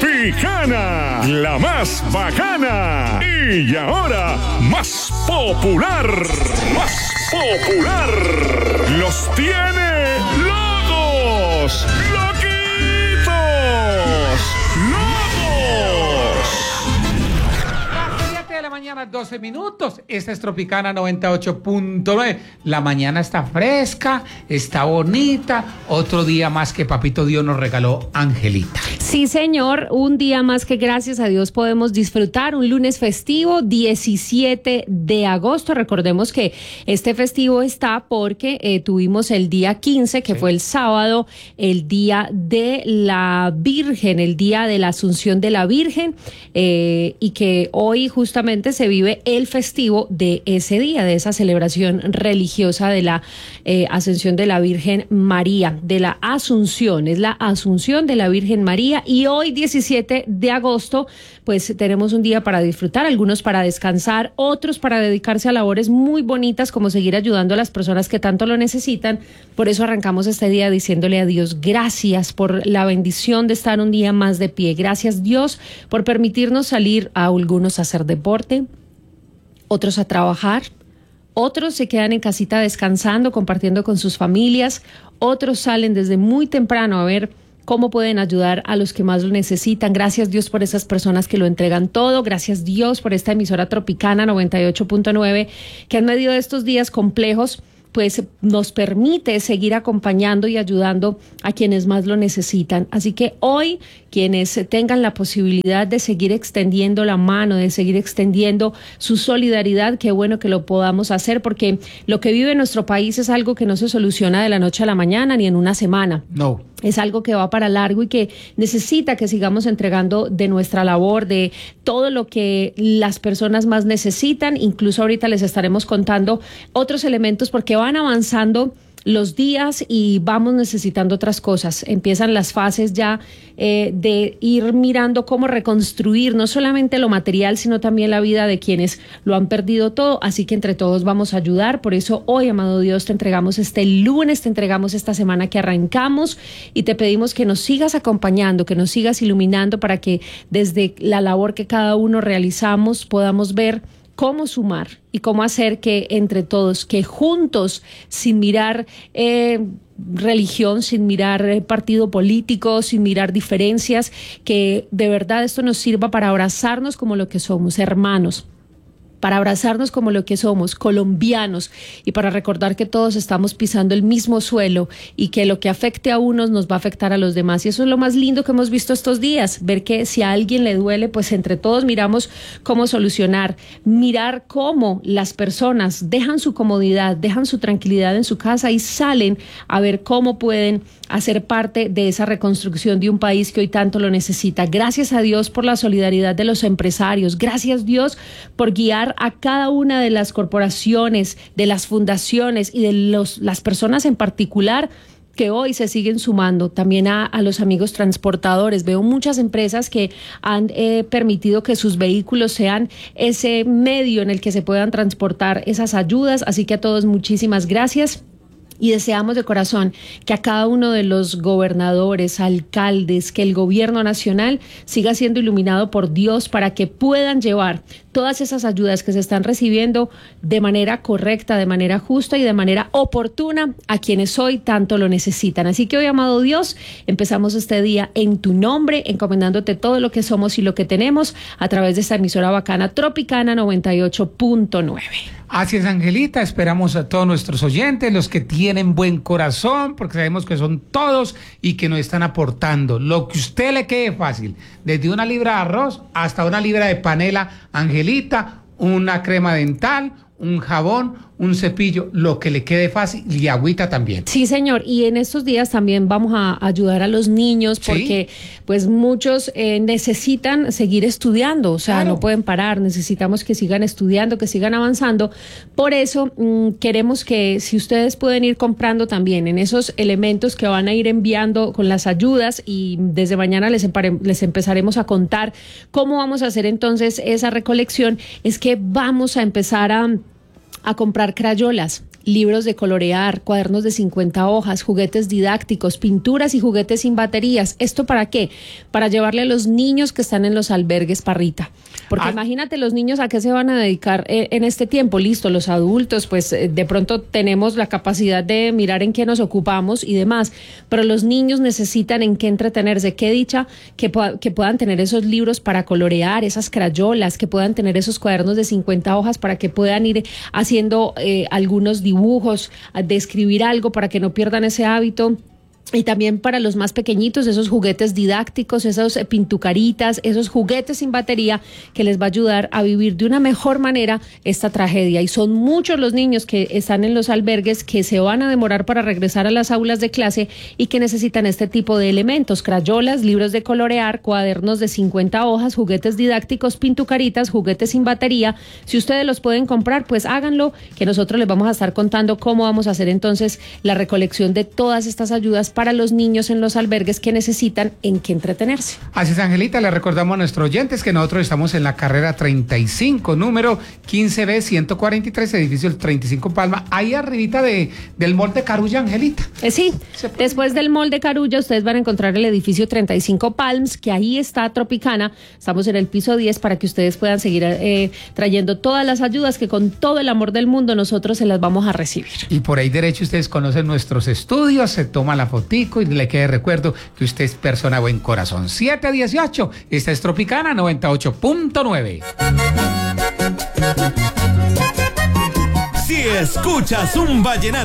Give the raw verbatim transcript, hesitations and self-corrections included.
Tropicana, la más bacana. Y ahora, más popular. Más popular. Los tiene locos. ¡Loquitos! ¡Locos! siete de la mañana, doce minutos. Esta es Tropicana noventa y ocho punto nueve. La mañana está fresca, está bonita. Otro día más que Papito Dios nos regaló Angelita. Sí, señor, un día más que gracias a Dios podemos disfrutar, un lunes festivo, diecisiete de agosto. Recordemos que este festivo está porque eh, tuvimos el día quince, que sí. fue el sábado, el día de la Virgen, el día de la Asunción de la Virgen, eh, y que hoy justamente se vive el festivo de ese día, de esa celebración religiosa de la eh, Ascensión de la Virgen María, de la Asunción, es la Asunción de la Virgen María. Y hoy, diecisiete de agosto, pues tenemos un día para disfrutar, algunos para descansar, otros para dedicarse a labores muy bonitas como seguir ayudando a las personas que tanto lo necesitan. Por eso arrancamos este día diciéndole a Dios gracias por la bendición de estar un día más de pie. Gracias, Dios, por permitirnos salir a algunos a hacer deporte, otros a trabajar, otros se quedan en casita descansando, compartiendo con sus familias, otros salen desde muy temprano a ver cómo pueden ayudar a los que más lo necesitan. Gracias, Dios, por esas personas que lo entregan todo. Gracias, Dios, por esta emisora Tropicana noventa y ocho punto nueve, que en medio de estos días complejos pues nos permite seguir acompañando y ayudando a quienes más lo necesitan. Así que hoy, quienes tengan la posibilidad de seguir extendiendo la mano, de seguir extendiendo su solidaridad, qué bueno que lo podamos hacer, porque lo que vive nuestro país es algo que no se soluciona de la noche a la mañana ni en una semana. No. Es algo que va para largo y que necesita que sigamos entregando de nuestra labor, de todo lo que las personas más necesitan. Incluso ahorita les estaremos contando otros elementos porque van avanzando los días y vamos necesitando otras cosas. Empiezan las fases ya eh, de ir mirando cómo reconstruir no solamente lo material, sino también la vida de quienes lo han perdido todo. Así que entre todos vamos a ayudar. Por eso hoy, amado Dios, te entregamos este lunes, te entregamos esta semana que arrancamos y te pedimos que nos sigas acompañando, que nos sigas iluminando para que desde la labor que cada uno realizamos podamos ver cómo sumar y cómo hacer que entre todos, que juntos, sin mirar eh, religión, sin mirar eh, partido político, sin mirar diferencias, que de verdad esto nos sirva para abrazarnos como lo que somos, hermanos, para abrazarnos como lo que somos, colombianos, y para recordar que todos estamos pisando el mismo suelo y que lo que afecte a unos nos va a afectar a los demás. Y eso es lo más lindo que hemos visto estos días, ver que si a alguien le duele, pues entre todos miramos cómo solucionar, mirar cómo las personas dejan su comodidad, dejan su tranquilidad en su casa y salen a ver cómo pueden hacer parte de esa reconstrucción de un país que hoy tanto lo necesita. Gracias a Dios por la solidaridad de los empresarios, gracias Dios por guiar a cada una de las corporaciones, de las fundaciones y de los, las personas en particular que hoy se siguen sumando, también a, a los amigos transportadores. Veo muchas empresas que han eh, permitido que sus vehículos sean ese medio en el que se puedan transportar esas ayudas, así que a todos muchísimas gracias. Y deseamos de corazón que a cada uno de los gobernadores, alcaldes, que el gobierno nacional siga siendo iluminado por Dios para que puedan llevar todas esas ayudas que se están recibiendo de manera correcta, de manera justa y de manera oportuna a quienes hoy tanto lo necesitan. Así que hoy, amado Dios, empezamos este día en tu nombre, encomendándote todo lo que somos y lo que tenemos a través de esta emisora bacana Tropicana noventa y ocho punto nueve. Así es, Angelita, esperamos a todos nuestros oyentes, los que tienen buen corazón, porque sabemos que son todos y que nos están aportando lo que a usted le quede fácil, desde una libra de arroz hasta una libra de panela, Angelita, una crema dental, un jabón, un cepillo, lo que le quede fácil, y agüita también. Sí, señor, y en estos días también vamos a ayudar a los niños porque ¿sí? pues muchos eh, necesitan seguir estudiando, o sea, claro. no pueden parar, necesitamos que sigan estudiando, que sigan avanzando. Por eso mmm, queremos que si ustedes pueden ir comprando también en esos elementos que van a ir enviando con las ayudas, y desde mañana les, les empezaremos a contar cómo vamos a hacer entonces esa recolección, es que vamos a empezar a a comprar crayolas, libros de colorear, cuadernos de cincuenta hojas, juguetes didácticos, pinturas y juguetes sin baterías. ¿Esto para qué? Para llevarle a los niños que están en los albergues, Parrita. Porque ah. imagínate los niños a qué se van a dedicar eh, en este tiempo. Listo, los adultos, pues eh, de pronto tenemos la capacidad de mirar en qué nos ocupamos y demás, pero los niños necesitan en qué entretenerse. Qué dicha que, pu- que puedan tener esos libros para colorear, esas crayolas, que puedan tener esos cuadernos de cincuenta hojas para que puedan ir haciendo eh, algunos dibujos dibujos, de escribir algo para que no pierdan ese hábito. Y también para los más pequeñitos, esos juguetes didácticos, esos pintucaritas, esos juguetes sin batería que les va a ayudar a vivir de una mejor manera esta tragedia. Y son muchos los niños que están en los albergues que se van a demorar para regresar a las aulas de clase y que necesitan este tipo de elementos: crayolas, libros de colorear, cuadernos de cincuenta hojas, juguetes didácticos, pintucaritas, juguetes sin batería. Si ustedes los pueden comprar, pues háganlo, que nosotros les vamos a estar contando cómo vamos a hacer entonces la recolección de todas estas ayudas para para los niños en los albergues que necesitan en qué entretenerse. Así es, Angelita, le recordamos a nuestros oyentes que nosotros estamos en la carrera treinta y cinco, número quince B ciento cuarenta y tres, edificio el treinta y cinco Palma, ahí arribita de, del mall de Carulla, Angelita. Eh, sí, después del mall de Carulla ustedes van a encontrar el edificio treinta y cinco Palms, que ahí está Tropicana. Estamos en el piso diez para que ustedes puedan seguir eh, trayendo todas las ayudas que con todo el amor del mundo nosotros se las vamos a recibir. Y por ahí derecho ustedes conocen nuestros estudios, se toma la fotico y le quede recuerdo que usted es persona buen corazón. siete a dieciocho, esta es Tropicana noventa y ocho punto nueve. Si escuchas un vallenato